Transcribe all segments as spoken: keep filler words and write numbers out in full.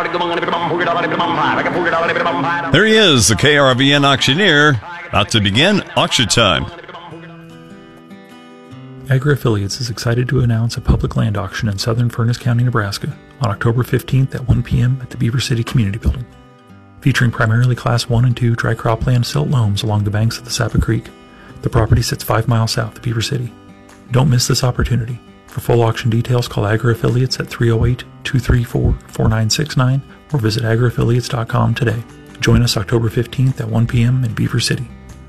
There he is, the K R V N auctioneer. About to begin auction time. Agri-Affiliates is excited to announce a public land auction in southern Furness County, Nebraska on October fifteenth at one p.m. at the Beaver City Community Building. Featuring primarily Class one and two dry cropland silt loams along the banks of the Sapa Creek, the property sits five miles south of Beaver City. Don't miss this opportunity. For full auction details, call Agri-Affiliates at three oh eight, two three four, four nine six nine or visit agri affiliates dot com today. Join us October fifteenth at one p.m. in Beaver City.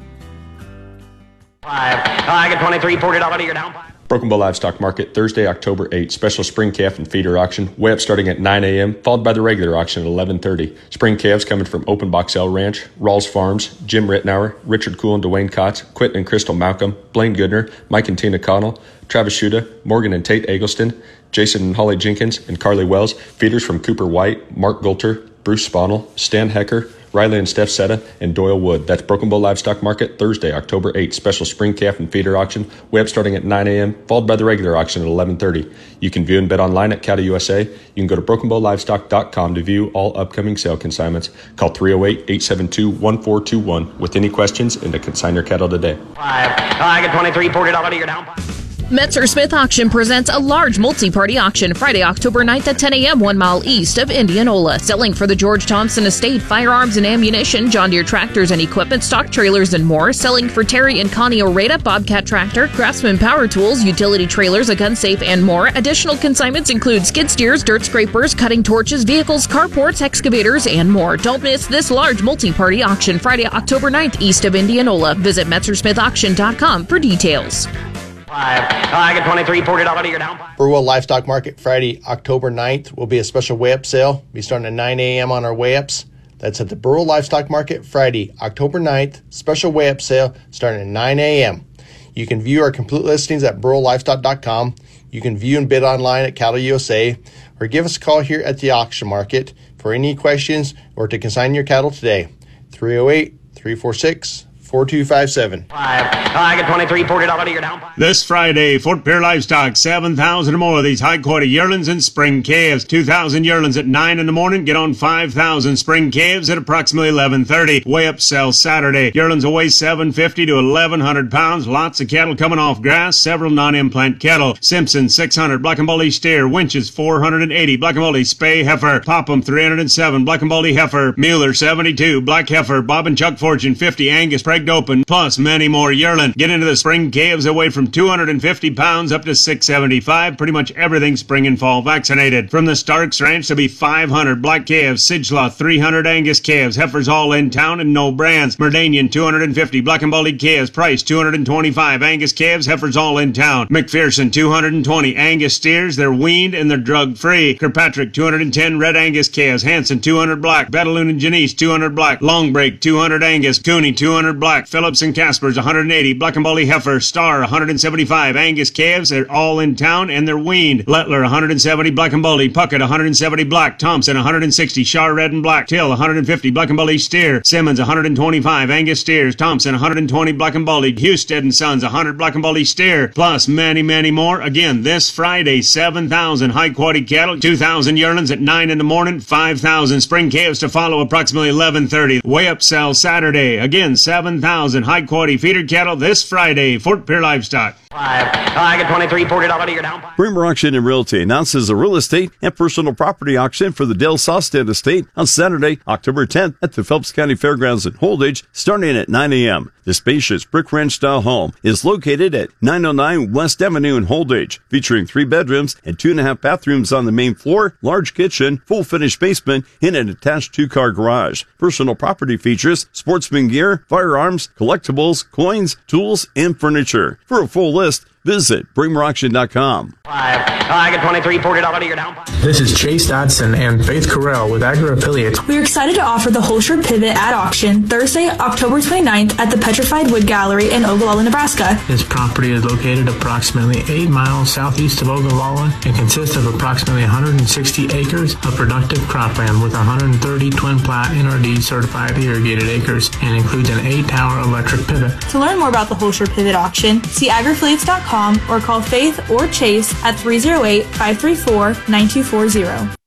Five. I get twenty-three, forty dollars a year down. Broken Bow Livestock Market, Thursday, October eighth. Special spring calf and feeder auction. Way up starting at nine a.m., followed by the regular auction at eleven thirty. Spring calves coming from Open Box L Ranch, Rawls Farms, Jim Rittenauer, Richard Cool and Dwayne Kotz, Quentin and Crystal Malcolm, Blaine Goodner, Mike and Tina Connell, Travis Schuda, Morgan and Tate Eggleston, Jason and Holly Jenkins, and Carly Wells. Feeders from Cooper White, Mark Gulter, Bruce Sponnell, Stan Hecker, Riley and Steph Setta, and Doyle Wood. That's Broken Bow Livestock Market, Thursday, October eighth. Special spring calf and feeder auction. Way up starting at nine a.m., followed by the regular auction at eleven thirty. You can view and bet online at Cattle U S A. You can go to broken bow livestock dot com to view all upcoming sale consignments. Call three oh eight, eight seven two, one four two one with any questions and to consign your cattle today. Five. I get twenty-three, forty dollars a year down. Metzer Smith Auction presents a large multi-party auction Friday, October ninth at ten a.m. one mile east of Indianola. Selling for the George Thompson Estate, firearms and ammunition, John Deere tractors and equipment, stock trailers and more. Selling for Terry and Connie Oreda, Bobcat tractor, Craftsman power tools, utility trailers, a gun safe, and more. Additional consignments include skid steers, dirt scrapers, cutting torches, vehicles, carports, excavators, and more. Don't miss this large multi-party auction Friday, October ninth east of Indianola. Visit metzer smith auction dot com for details. Five. I get twenty-three, forty dollars a year down. Burwell Livestock Market, Friday, October ninth, will be a special weigh-up sale. Be starting at nine a.m. on our weigh-ups. That's at the Burwell Livestock Market, Friday, October ninth. Special weigh-up sale starting at nine a.m. You can view our complete listings at burwell livestock dot com. You can view and bid online at Cattle U S A, or give us a call here at the auction market for any questions or to consign your cattle today. three oh eight, three four six, four two five seven. Five. I get twenty-three, forty dollars a year down. This Friday, Fort Pierre Livestock, seven thousand or more of these high-quality yearlings and spring calves. two thousand yearlings at nine in the morning. Get on five thousand spring calves at approximately eleven thirty. Way up sell Saturday. Yearlings will weigh seven fifty to eleven hundred pounds. Lots of cattle coming off grass. Several non-implant cattle. Simpson, six hundred. Black and Baldy steer. Winches, four hundred eighty. Black and Baldy spay heifer. Popham, three hundred seven. Black and Baldy heifer. Mueller, seventy-two. Black heifer. Bob and Chuck Fortune, fifty. Angus, pregged open. Plus many more yearling. Get into the spring calves away from two hundred fifty pounds up to six seventy-five. Pretty much everything spring and fall vaccinated. From the Starks Ranch, there'll be five hundred black calves. Sidgelaw, three hundred Angus calves. Heifers all in town and no brands. Merdanian, two hundred fifty. Black and Baldy calves. Price, two hundred twenty-five. Angus calves. Heifers all in town. McPherson, two hundred twenty. Angus steers. They're weaned and they're drug-free. Kirkpatrick, two hundred ten red Angus calves. Hanson, two hundred black. Betaloon and Janice, two hundred black. Longbreak, two hundred Angus. Cooney, two hundred black. Phillips and Caspers, one hundred eighty. Black and Baldy heifer. Star, one hundred seventy-five. Angus calves. They're all in town and they're weaned. Lettler, one hundred seventy. Black and Baldy. Puckett, one hundred seventy black. Thompson, one hundred sixty. Shar red and black. Till, one hundred fifty. Black and Baldy steer. Simmons, one hundred twenty-five. Angus steers. Thompson, one hundred twenty. Black and Baldy. Husted and Sons, one hundred Black and Baldy steer. Plus many, many more. Again, this Friday, seven thousand high quality cattle. two thousand yearlings at nine in the morning. five thousand spring calves to follow approximately eleven thirty. Way up sell Saturday. Again, seven thousand high quality feeder cattle this Friday. Fort Pierre Livestock. Five. I get twenty-three, forty dollars a year down. Bremer Auction and Realty announces a real estate and personal property auction for the Dale Sawstead Estate on Saturday, October tenth at the Phelps County Fairgrounds in Holdage, starting at nine a.m. The spacious brick ranch-style home is located at nine oh nine West Avenue in Holdage, featuring three bedrooms and two and a half bathrooms on the main floor, large kitchen, full finished basement, and an attached two-car garage. Personal property features sportsman gear, firearms, collectibles, coins, tools, and furniture. For a full list, visit bremer auction dot com. Five. I get twenty-three, forty dollars a year down. This is Chase Dodson and Faith Carell with Agri-Affiliates. We're excited to offer the Holscher Pivot at auction Thursday, October twenty-ninth at the Petrified Wood Gallery in Ogallala, Nebraska. This property is located approximately eight miles southeast of Ogallala and consists of approximately one hundred sixty acres of productive cropland with one hundred thirty Twin Plat N R D certified irrigated acres and includes an eight-tower electric pivot. To learn more about the Holscher Pivot auction, see agri affiliates dot com or call Faith or Chase at three oh eight, five three four, nine two four zero.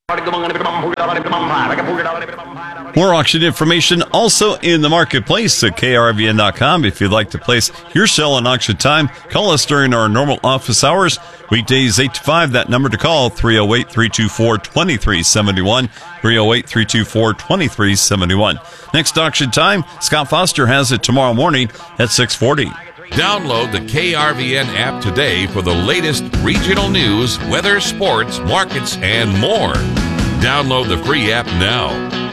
More auction information also in the marketplace at K R V N dot com. If you'd like to place your sale on auction time, call us during our normal office hours. Weekdays eight to five. That number to call, three oh eight, three two four, two three seven one, three oh eight, three two four, two three seven one. Next auction time, Scott Foster has it tomorrow morning at six forty. Download the K R V N app today for the latest regional news, weather, sports, markets, and more. Download the free app now.